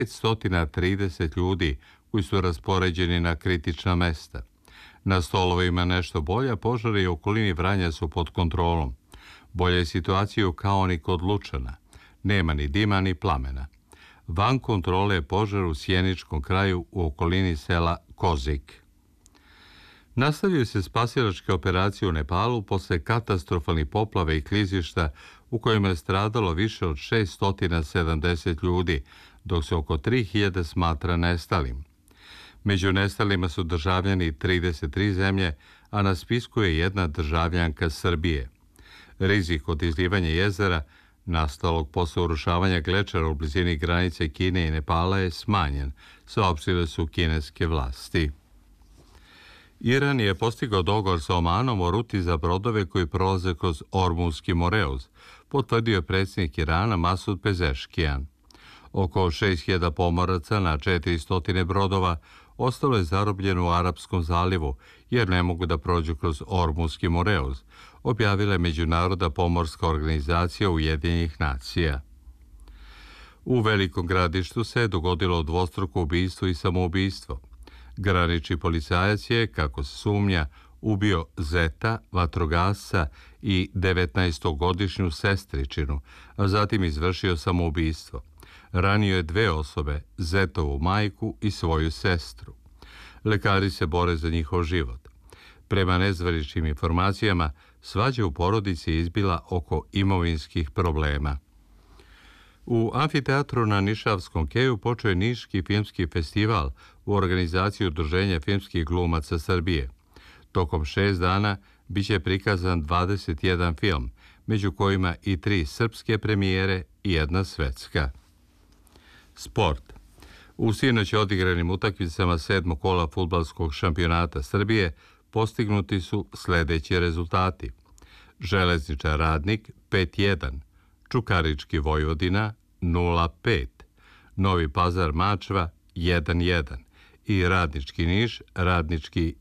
530 ljudi koji su raspoređeni na kritična mesta. Na stolovima nešto bolja, požari u okolini Vranja su pod kontrolom. Bolja je situacija u Kaoni kod Lučana. Nema ni dima ni plamena. Van kontrole je požar u Sjeničkom kraju u okolini sela Kozik. Nastavljaju se spasilačke operacije u Nepalu posle katastrofalnih poplave i klizišta u kojima je stradalo više od 670 ljudi, dok se oko 3000 smatra nestalim. Među nestalima su državljani 33 zemlje, a na spisku je jedna državljanka Srbije. Rizik od izlivanja jezera, nastalog posle urušavanja glečera u blizini granice Kine i Nepala, je smanjen, saopštile su kineske vlasti. Iran je postigao dogovor sa Omanom o ruti za brodove koji prolaze kroz Ormuzski moreuz, potvrdio je predsjednik Irana Masud Pezeškijan. Oko 6000 pomoraca na 400 brodova ostalo je zarobljeno u Arapskom zalivu, jer ne mogu da prođu kroz Ormuzski moreuz, objavila je Međunarodna pomorska organizacija Ujedinjenih nacija. U Velikom Gradištu se dogodilo dvostruko ubistvo i samoubistvo. Granični policajac je, kako se sumnja, ubio zeta, vatrogasca i 19-godišnju sestričinu, a zatim izvršio samoubistvo. Ranio je 2 osobe, zetovu majku i svoju sestru. Lekari se bore za njihov život. Prema nezvaničnim informacijama, svađa u porodici je izbila oko imovinskih problema. U amfiteatru na Nišavskom keju počeo je Niški filmski festival u organizaciji Udruženja filmskih glumaca Srbije. Tokom 6 dana biće prikazan 21 film, među kojima i 3 srpske premijere i 1 svetska. Sport. U sinoć odigranim utakmicama 7. kola fudbalskog šampionata Srbije postignuti su sledeći rezultati. Železničar Radnik 5-1, Čukarički Vojvodina 0-5, Novi Pazar Mačva 1-1 i Radnički Niš, Radnički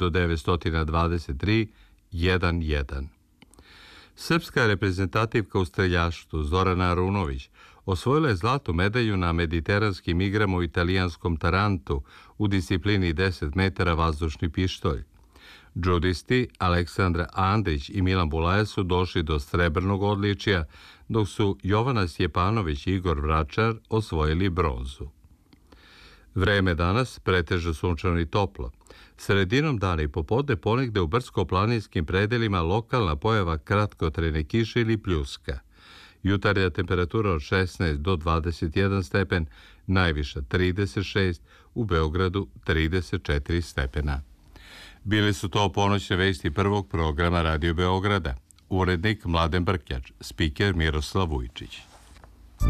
1923 1-1. Srpska reprezentativka u streljaštvu Zorana Arunović osvojila je zlatnu medalju na mediteranskim igrama u italijanskom Tarantu u disciplini 10 metara vazdušni pištolj. Džudisti Aleksandra Andrić i Milan Bulaja su došli do srebrnog odličja, dok su Jovana Stjepanović i Igor Vračar osvojili bronzu. Vreme danas pretežno sunčano i toplo. Sredinom dana i popodne ponegde u brdsko-planinskim predelima lokalna pojava kratkotrajne kiše ili pljuska. Jutarnja temperatura od 16 do 21 stepen, najviša 36, u Beogradu 34 stepena. Bili su to ponoćne vesti prvog programa Radio Beograda. Urednik Mladen Brkljač, spiker Miroslav Vujčić.